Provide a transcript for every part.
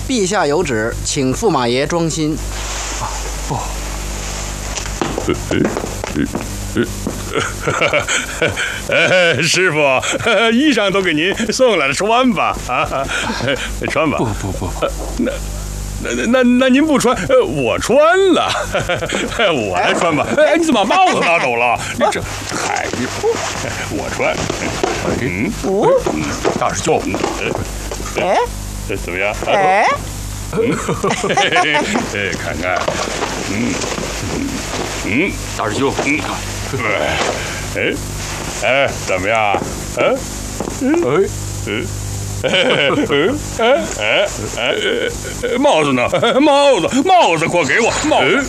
陛下有旨，请驸马爷装新。 不。师傅，衣裳都给您送来了，穿吧，穿吧。 不， 那您不穿，我穿了，我来穿吧。哎，你怎么把帽子拿走了？这，嗨，我穿。 大师兄， 怎么样？看看， 大师兄，你看， 怎么样？帽子呢？帽子，快给我帽子！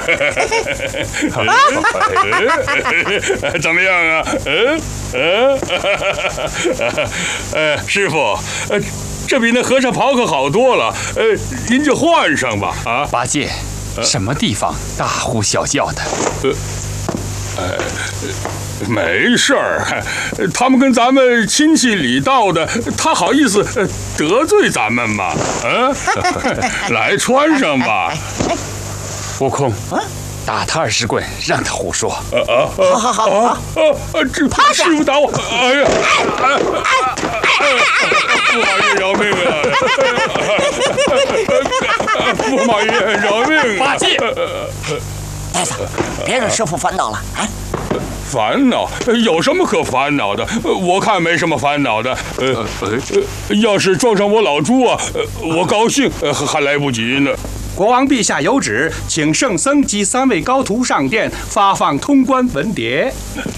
怎么样啊？师傅，这比那和尚袍可好多了。您就换上吧。啊， 八戒，什么地方大呼小叫的？ 没事儿，他们跟咱们亲戚里道的，他好意思得罪咱们吗？来穿上吧。 悟空，打他20棍，让他胡说。 好， 这师傅打我！哎呀！驸马爷饶命啊！驸马爷饶命啊！ 八戒， 呆子，别让师傅烦恼了啊！ 烦恼？有什么可烦恼的？我看没什么烦恼的。要是撞上我老猪啊，我高兴还来不及呢。 国王陛下有旨，请圣僧及3位高徒上殿发放通关文牒。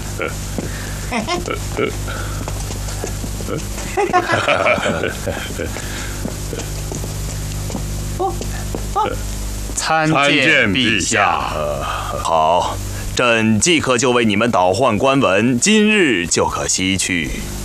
参见陛下。 好，朕即刻就为你们倒换官文，今日就可西去。